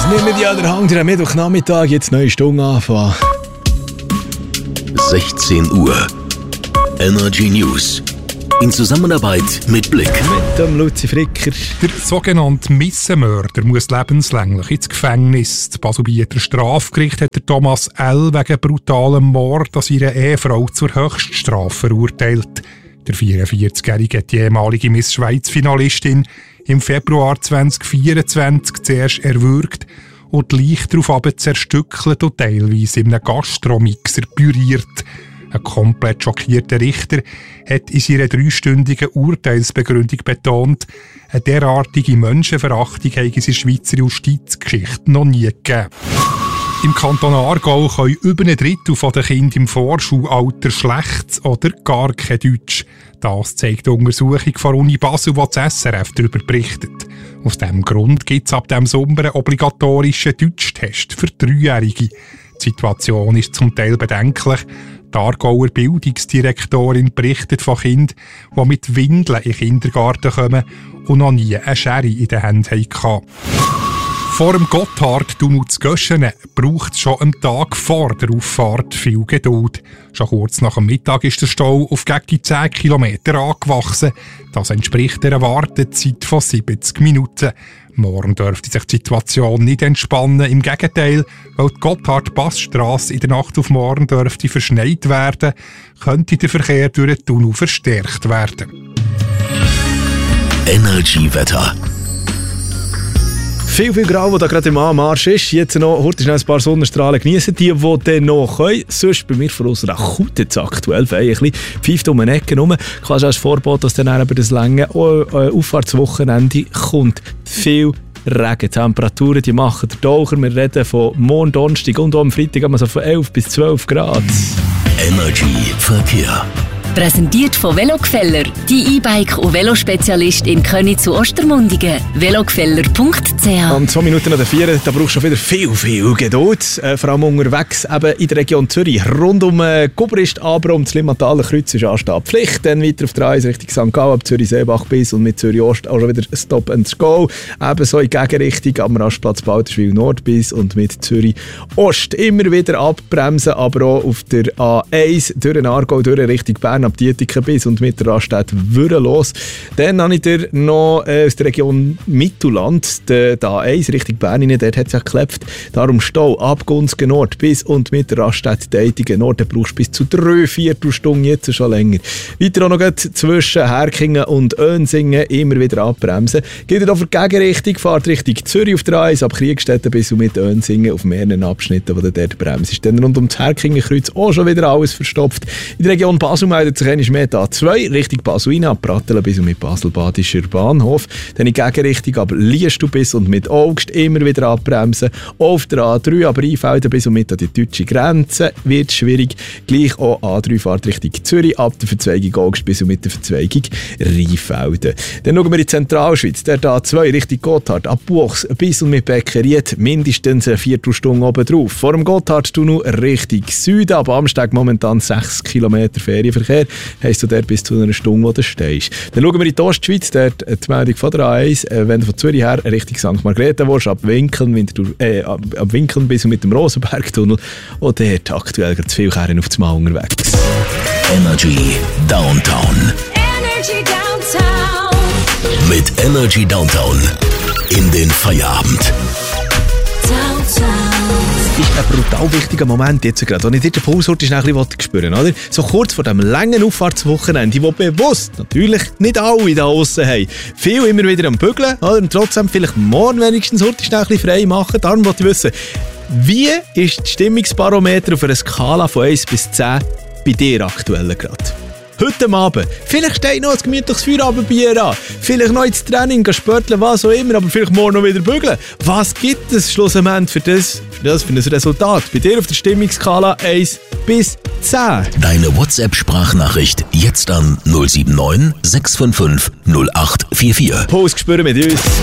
Nehmen die an der Hand, der Mittwochnachmittag, jetzt neue Stunde anfangen. 16 Uhr. Energy News. In Zusammenarbeit mit Blick. Mit dem Luzi Fricker. Der sogenannte Missenmörder muss lebenslänglich ins Gefängnis. Das Baselbieter Strafgericht hat Thomas L. wegen brutalem Mord an seiner Ehefrau zur Höchststrafe verurteilt. Der 44-Jährige hat die ehemalige Miss Schweiz-Finalistin im Februar 2024 zuerst erwürgt und die Leiche daraufhin zerstückelt und teilweise in einem Gastromixer püriert. Ein komplett schockierter Richter hat in seiner 3-stündigen Urteilsbegründung betont, eine derartige Menschenverachtung habe es in der Schweizer Justizgeschichte noch nie gegeben. Im Kanton Aargau können über ein Drittel der Kinder im Vorschulalter schlecht oder gar kein Deutsch. Das zeigt die Untersuchung von Uni Basel, die das SRF darüber berichtet. Aus diesem Grund gibt es ab diesem Sommer einen obligatorischen Deutschtest für 3-Jährige. Die Situation ist zum Teil bedenklich. Die Aargauer Bildungsdirektorin berichtet von Kindern, die mit Windeln in den Kindergarten kommen und noch nie eine Schere in den Händen hatten. Vor dem Gotthardtunnel zu Göschenen braucht es schon am Tag vor der Auffahrt viel Geduld. Schon kurz nach dem Mittag ist der Stau auf gegen die 10 Kilometer angewachsen. Das entspricht einer Wartezeit von 70 Minuten. Morgen dürfte sich die Situation nicht entspannen. Im Gegenteil, weil die Gotthard-Passstrasse in der Nacht auf morgen dürfte verschneit werden, könnte der Verkehr durch den Tunnel verstärkt werden. Energy-Wetter. Viel Grau, das da gerade im Anmarsch ist. Jetzt noch heute schnell ein paar Sonnenstrahlen genießen, die dann noch können. Sonst bei mir von uns akut jetzt aktuell ein bisschen pfeift um eine Ecke rum. Kannst du als Vorbot, dass dann über das lange Auffahrtswochenende kommt. Viel Regen. Temperaturen, die machen der Taucher. Wir reden von morgen Donnerstag und am Freitag haben wir so von 11 bis 12 Grad. Energy Verkehr. Präsentiert von Velogefeller, die E-Bike- und Velospezialist in Köniz und Ostermundigen. velogefeller.ch. Und 2 Minuten nach der 4, da brauchst du schon wieder viel Geduld. Vor allem unterwegs eben in der Region Zürich. Rund um Gubrist, Abram, das Limmataler Kreuz ist Anstehpflicht. Dann weiter auf der A1 Richtung St. Gallen, ab Zürich-Seebach bis und mit Zürich-Ost auch schon wieder Stop and Go. Ebenso in Gegenrichtung am Rastplatz Balderswil Nord bis und mit Zürich-Ost. Immer wieder abbremsen, aber auch auf der A1 durch den Aargau, durch Richtung Bern ab Dietiken bis und mit der Raststätte los. Dann habe ich dir noch aus der Region Mittelland, der A1 Richtung Bern rein, dort hat es ja geklebt. Darum Stau ab Gunzgen Nord bis und mit der Raststätte Deitigen Nord, da brauchst du bis zu 3/4 Stunden, jetzt schon länger. Weiter auch noch zwischen Herkingen und Önsingen immer wieder abbremsen. Geht ihr auf die Gegenrichtung, fahrt Richtung Zürich auf der A1 ab Kriegstetten bis und mit Önsingen auf mehreren Abschnitten, wo du dort bremst. Dann rund um das Herkingenkreuz auch schon wieder alles verstopft. In der Region Basel meldet sich einmal mehr A2 Richtung Basel rein, ab Pratteln bis und mit Basel-Badischer Bahnhof. Dann in Gegenrichtung aber liest du bis und mit Augst immer wieder abbremsen. Auf der A3 aber Einfelden bis und mit an die deutsche Grenze wird schwierig. Gleich auch A3 Fahrt Richtung Zürich ab der Verzweigung Augst bis und mit der Verzweigung Rheinfelden. Dann schauen wir in die Zentralschweiz. Der A2 Richtung Gotthard ab Buchs bis und mit Beckeriet mindestens eine Viertelstunde oben drauf. Vor dem Gotthardtunnel Richtung Süden, ab Amsteg momentan 6 Kilometer Ferienverkehr. Heisst du dort bis zu einer Stunde, wo du stehst. Dann schauen wir in die Ostschweiz, dort die Meldung von der A1, wenn du von Zürich her Richtung St. Margrethe willst, ab Winkeln bis und mit dem Rosenbergtunnel. Und dort aktuell gerade zu viel Kehren auf das Mal unterwegs. Energy Downtown. Energy Downtown. Mit Energy Downtown in den Feierabend. Das ist ein brutal wichtiger Moment jetzt gerade, wenn ich dir den Puls heute schnell ein bisschen spüren, oder? So kurz vor dem langen Auffahrtswochenende, wo bewusst natürlich nicht alle da draussen haben. Viel immer wieder am Bügeln, oder? Und trotzdem vielleicht morgen wenigstens heute schnell ein bisschen frei machen. Darum wollte ich wissen, wie ist das Stimmungsbarometer auf einer Skala von 1 bis 10 bei dir aktuell gerade? Heute Abend. Vielleicht steht noch ein gemütliches Feierabendbier an. Vielleicht noch ins Training, spörteln, was auch immer, aber vielleicht morgen noch wieder bügeln. Was gibt es schlussendlich für ein Resultat? Bei dir auf der Stimmungsskala 1 bis 10. Deine WhatsApp-Sprachnachricht jetzt an 079 655 0844. Puls spüren mit uns.